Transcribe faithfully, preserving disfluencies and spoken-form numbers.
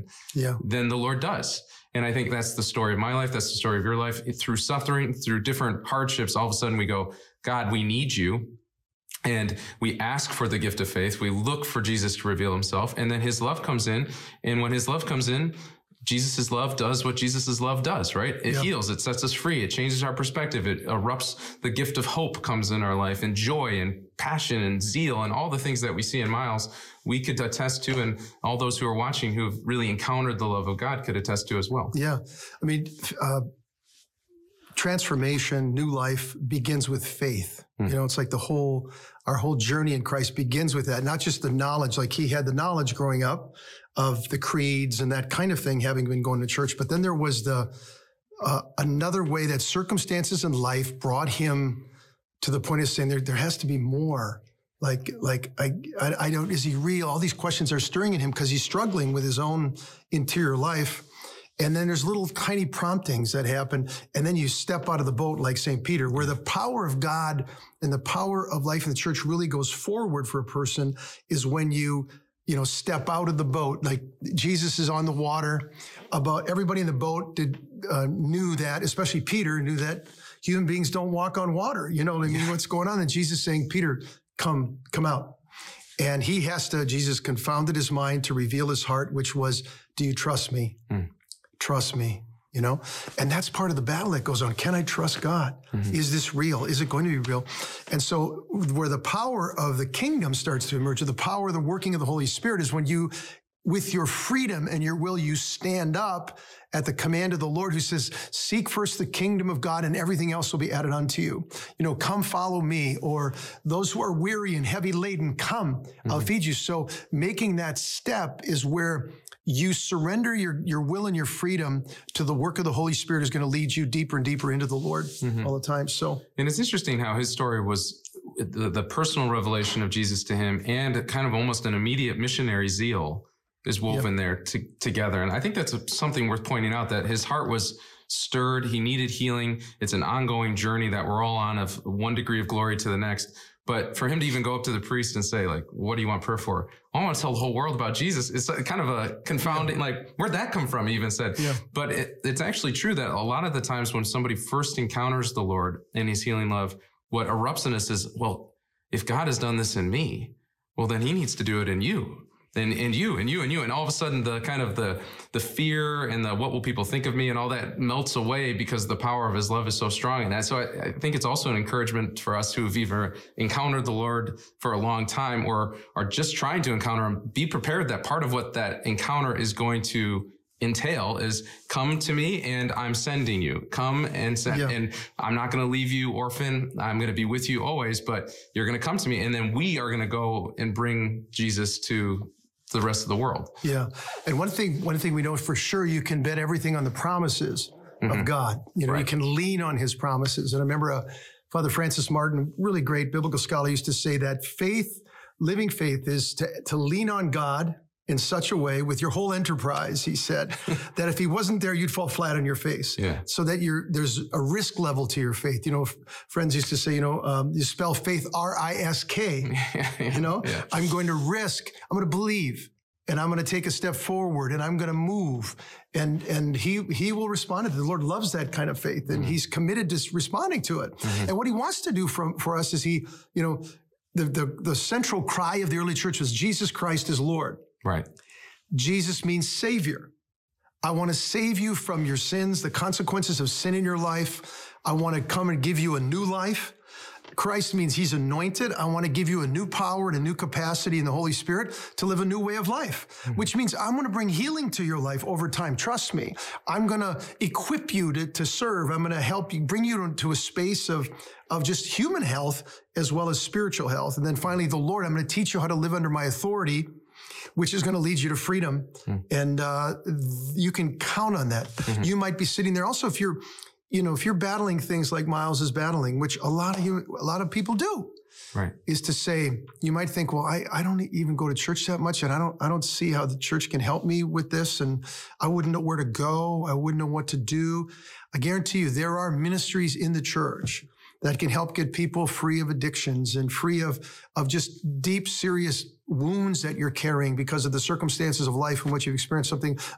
yeah. then the Lord does. And I think that's the story of my life. That's the story of your life. Through suffering, through different hardships, all of a sudden we go, God, we need you. And we ask for the gift of faith. We look for Jesus to reveal himself. And then his love comes in. And when his love comes in, Jesus' love does what Jesus' love does, right? It yeah. heals. It sets us free. It changes our perspective. It erupts. The gift of hope comes in our life, and joy and passion and zeal and all the things that we see in Miles, we could attest to. And all those who are watching who have really encountered the love of God could attest to as well. Yeah. I mean, uh, transformation, new life begins with faith. Mm. You know, it's like the whole, our whole journey in Christ begins with that, not just the knowledge, like he had the knowledge growing up of the creeds and that kind of thing, having been going to church. But then there was the, uh, another way that circumstances in life brought him to the point of saying there, there has to be more. Like, like, I, I, I don't, is he real? All these questions are stirring in him because he's struggling with his own interior life. And then there's little tiny promptings that happen. And then you step out of the boat like Saint Peter, where the power of God and the power of life in the church really goes forward for a person is when you, you know, step out of the boat. Like Jesus is on the water. About everybody in the boat did, uh, knew that, especially Peter knew that human beings don't walk on water. You know what I mean? What's going on? And Jesus saying, Peter, come, come out. And he has to, Jesus confounded his mind to reveal his heart, which was, do you trust me? Mm. Trust me, you know? And that's part of the battle that goes on. Can I trust God? Mm-hmm. Is this real? Is it going to be real? And so where the power of the kingdom starts to emerge, or the power of the working of the Holy Spirit, is when you, with your freedom and your will, you stand up at the command of the Lord, who says, seek first the kingdom of God and everything else will be added unto you. You know, come follow me, or those who are weary and heavy laden, come, mm-hmm. I'll feed you. So making that step is where you surrender your, your will and your freedom to the work of the Holy Spirit is going to lead you deeper and deeper into the Lord mm-hmm. all the time. So, and it's interesting how his story was the, the personal revelation of Jesus to him and kind of almost an immediate missionary zeal is woven yep. there to, together. And I think that's a, something worth pointing out, that his heart was stirred. He needed healing. It's an ongoing journey that we're all on, of one degree of glory to the next. But for him to even go up to the priest and say, like, what do you want prayer for? I want to tell the whole world about Jesus. It's kind of a confounding, yeah. like, where'd that come from? He even said. Yeah. But it, it's actually true that a lot of the times when somebody first encounters the Lord and his healing love, what erupts in us is, well, if God has done this in me, well, then he needs to do it in you. And, and you and you and you. And all of a sudden the kind of the, the fear and the what will people think of me and all that melts away because the power of his love is so strong in that. So I, I think it's also an encouragement for us who've either encountered the Lord for a long time or are just trying to encounter him. Be prepared that part of what that encounter is going to entail is come to me and I'm sending you. Come and send, yeah. and I'm not going to leave you orphan. I'm going to be with you always, but you're going to come to me. And then we are going to go and bring Jesus to the rest of the world. Yeah. And one thing, one thing we know for sure, you can bet everything on the promises mm-hmm. of God. You know, right. you can lean on his promises. And I remember uh, Father Francis Martin, really great biblical scholar, used to say that faith, living faith, is to, to lean on God in such a way with your whole enterprise, he said, that if he wasn't there, you'd fall flat on your face. Yeah. So that you're, there's a risk level to your faith. You know, f- friends used to say, you know, um, you spell faith R I S K, you know, yeah. I'm going to risk, I'm going to believe, and I'm going to take a step forward, and I'm going to move. And, and he, he will respond to it. The Lord loves that kind of faith, and mm-hmm. he's committed to responding to it. Mm-hmm. And what he wants to do from, for us is he, you know, the, the, the central cry of the early church was Jesus Christ is Lord. Right. Jesus means Savior. I want to save you from your sins, the consequences of sin in your life. I want to come and give you a new life. Christ means he's anointed. I want to give you a new power and a new capacity in the Holy Spirit to live a new way of life, mm-hmm. which means I'm going to bring healing to your life over time. Trust me. I'm going to equip you to, to serve. I'm going to help you, bring you to a space of, of just human health as well as spiritual health. And then finally, the Lord, I'm going to teach you how to live under my authority, which is going to lead you to freedom. Mm. And uh, you can count on that. Mm-hmm. You might be sitting there. Also, if you're, you know, if you're battling things like Miles is battling, which a lot of you, a lot of people do, right, is to say, you might think, well, I, I don't even go to church that much, and I don't, I don't see how the church can help me with this, and I wouldn't know where to go. I wouldn't know what to do. I guarantee you, there are ministries in the church that can help get people free of addictions and free of, of just deep, serious wounds that you're carrying because of the circumstances of life in which you've experienced something